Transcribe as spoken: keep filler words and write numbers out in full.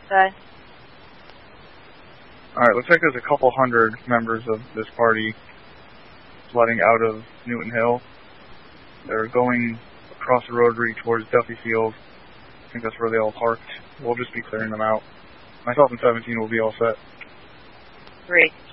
Okay. Alright, looks like there's a couple hundred members of this party flooding out of Newton Hill. They're going across the rotary towards Duffy Field. I think that's where they all parked. We'll just be clearing them out. Myself and seventeen will be all set. Great.